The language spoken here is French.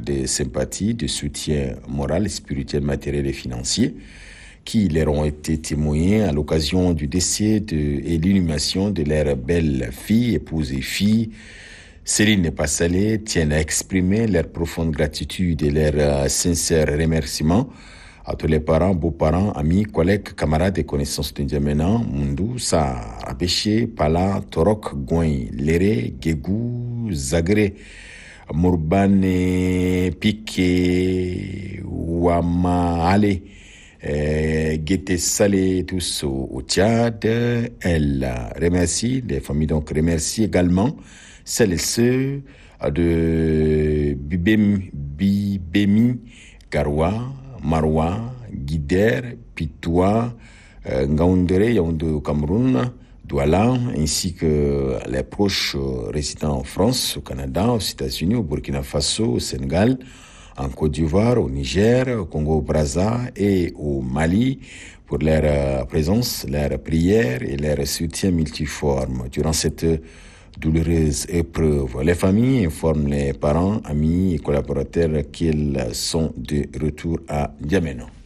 de sympathie, de soutien moral, spirituel, matériel et financier qui leur ont été témoignés à l'occasion du décès et l'inhumation de leur belle-fille, épouse et fille. Céline Passalé tiennent à exprimer leur profonde gratitude et leur sincère remerciement à tous les parents, beaux-parents, amis, collègues, camarades et connaissances de N'Djamena, Mundu, Sa, Abéché, Pala, Torok, Gouin, Léré, Guégou, Zagré, Mourbane, Piqué, Ouamaale, Guété Salé, tous au Tchad. Elle remercie, les familles donc remercient également celles et ceux de Bibemi, Garoua, Maroua, Guider, Pitois, Ngaoundéré, Yaoundé au Cameroun, Douala, ainsi que les proches résidant en France, au Canada, aux États-Unis, au Burkina Faso, au Sénégal, en Côte d'Ivoire, au Niger, au Congo-Brazza et au Mali pour leur présence, leur prière et leur soutien multiforme durant cette douloureuse épreuve. Les familles informent les parents, amis et collaborateurs qu'ils sont de retour à N'Djamena.